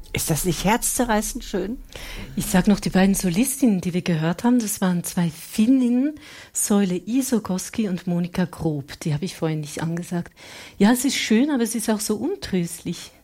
Ist das nicht herzzerreißend schön? Ich sag noch, die beiden Solistinnen, die wir gehört haben, das waren 2 Finninnen, Soile Isokoski und Monika Grob. Die habe ich vorhin nicht angesagt. Ja, es ist schön, aber es ist auch so untröstlich.